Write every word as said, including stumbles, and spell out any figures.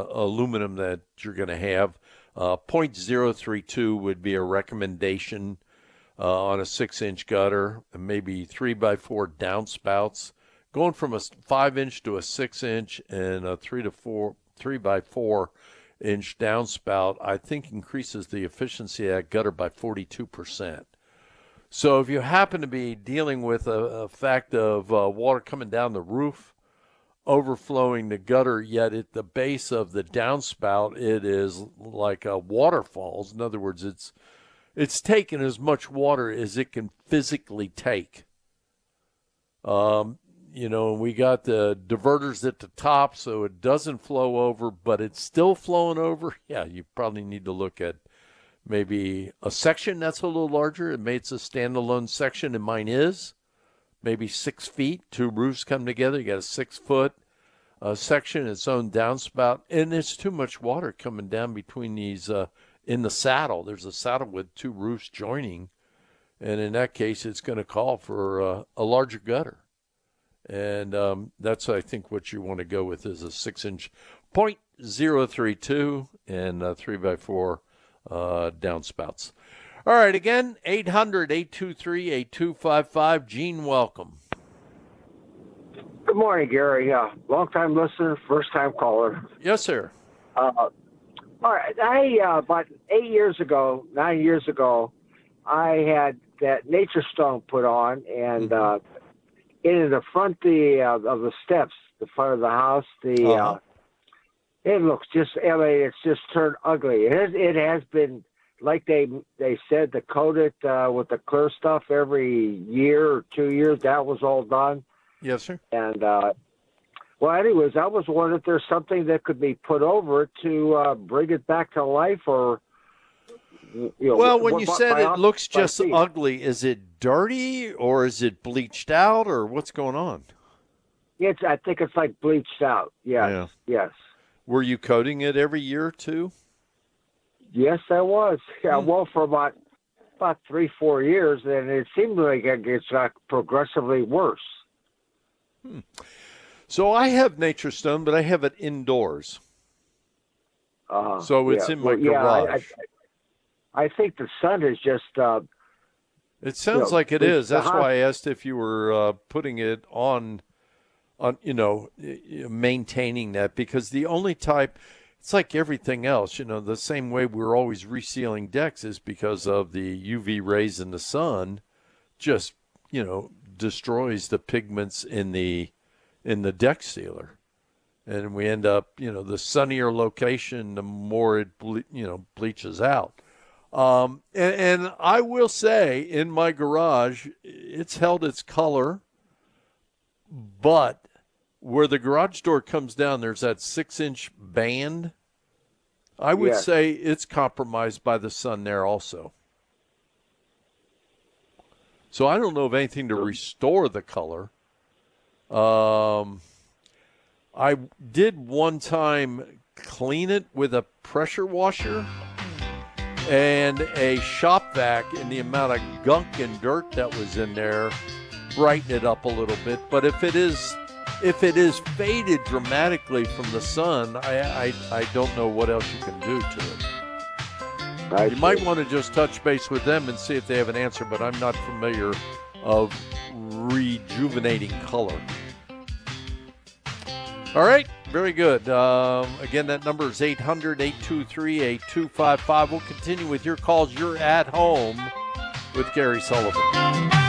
aluminum that you're going to have. Uh, point zero three two would be a recommendation uh, on a six-inch gutter, and maybe three by four downspouts. Going from a five-inch to a six-inch and a three to four, three by four-inch downspout, I think increases the efficiency of that gutter by forty-two percent. So if you happen to be dealing with a, a fact of uh, water coming down the roof, overflowing the gutter, yet at the base of the downspout, it is like a waterfalls. In other words, it's it's taking as much water as it can physically take. Um, you know, we got the diverters at the top, so it doesn't flow over, but it's still flowing over. Yeah, you probably need to look at maybe a section that's a little larger. It makes a standalone section, and mine is. Maybe six feet, two roofs come together. You got a six-foot uh, section, its own downspout, and there's too much water coming down between these uh, in the saddle. There's a saddle with two roofs joining, and in that case, it's going to call for uh, a larger gutter. And um, that's, I think, what you want to go with is a six-inch point zero three two and a three by four uh, downspouts. All right, again, eight hundred, eight two three, eight two five five. Gene, welcome. Good morning, Gary. Uh, long-time listener, first-time caller. Yes, sir. Uh, all right. I, uh, about eight years ago, nine years ago, I had that Nature Stone put on, and uh, in the front the, uh, of the steps, the front of the house, the Uh-huh. uh, it looks just, I mean, it's just turned ugly. It has, it has been, like they they said, to coat it uh, with the clear stuff every year or two years. That was all done. Yes, sir. And, uh, well, anyways, I was wondering if there's something that could be put over it to uh, bring it back to life, or, you know. Well, when what- you what- said by it op- looks by just feet. ugly, is it dirty or is it bleached out or what's going on? It's, I think it's like bleached out. Yes, Yeah. yes. Were you coating it every year or two? Yes, I was. Yeah, Hmm. well, for about about three, four years, and it seemed like it gets got progressively worse. So I have Nature Stone, but I have it indoors. Uh, So it's yeah. in my Well, yeah, I- garage. I, I think the sun is just. Uh, It sounds know, like it the- is. the That's hot- why I asked if you were uh, putting it on, on you know, y- y- maintaining that, because the only type, it's like everything else, you know, the same way we're always resealing decks is because of the U V rays in the sun, just, you know, destroys the pigments in the in the deck sealer. And we end up, you know, the sunnier location, the more it, ble- you know, bleaches out. Um, and, and I will say, in my garage, it's held its color, but where the garage door comes down, there's that six-inch band. I would Yes. say it's compromised by the sun there also. So I don't know of anything to restore the color. Um, I did one time clean it with a pressure washer and a shop vac, and the amount of gunk and dirt that was in there brighten it up a little bit. But if it is if it is faded dramatically from the sun, I I, I don't know what else you can do to it. I You might see. want to just touch base with them and see if they have an answer, but I'm not familiar of rejuvenating color. All right, very good. Um, again, that number is eight hundred, eight two three, eight two five five. We'll continue with your calls. You're at home with Gary Sullivan.